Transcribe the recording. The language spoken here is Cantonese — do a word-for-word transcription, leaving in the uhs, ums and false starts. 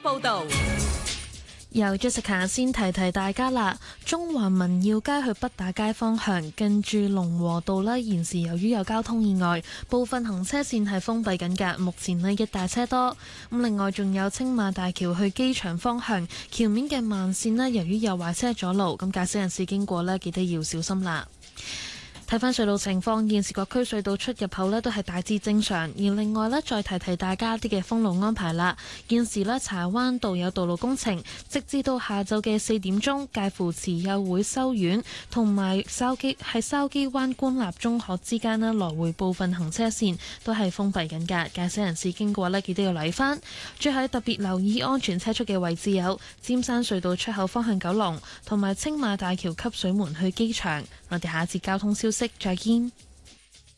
報道。 由 Jessica 先提提大家啦，中環民耀街去畢打街方向，近住龍和道啦，現時由於有交通意外，部分行車線係封閉緊㗎，目前呢一大車多。咁另外仲有青馬大橋去機場方向，橋面嘅慢線呢，由於有壞車阻路，咁駕駛人士經過呢，記得要小心啦。睇返隧道情況，現時各區隧道出入口呢都係大致正常。而另外呢，再提提大家啲嘅封路安排啦。現時呢，柴灣道有道路工程，直至到下晝嘅四點鐘，介乎慈幼會修院同埋筲箕喺筲箕灣官立中學之間呢，來回部分行車線都係封閉緊㗎。駕駛人士經過呢，記得要留意返。最後特別留意安全車速嘅位置有尖山隧道出口方向九龍，同埋青馬大橋汲水門去機場。我哋下一節交通消息再見。